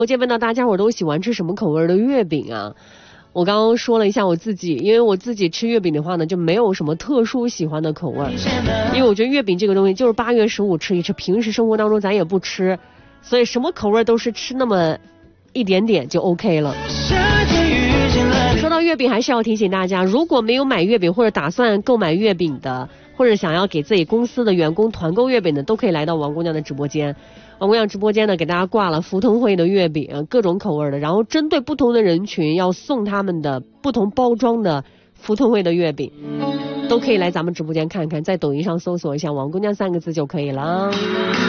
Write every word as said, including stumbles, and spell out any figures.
我见问到大家伙都喜欢吃什么口味的月饼啊？我刚刚说了一下我自己，因为我自己吃月饼的话呢，就没有什么特殊喜欢的口味，因为我觉得月饼这个东西就是八月十五吃一吃，平时生活当中咱也不吃，所以什么口味都是吃那么一点点就 OK 了。说到月饼，还是要提醒大家，如果没有买月饼或者打算购买月饼的，或者想要给自己公司的员工团购月饼的，都可以来到王姑娘的直播间。王姑娘直播间呢，给大家挂了福腾汇的月饼，各种口味的，然后针对不同的人群要送他们的不同包装的福腾汇的月饼，都可以来咱们直播间看看，在抖音上搜索一下王姑娘三个字就可以了。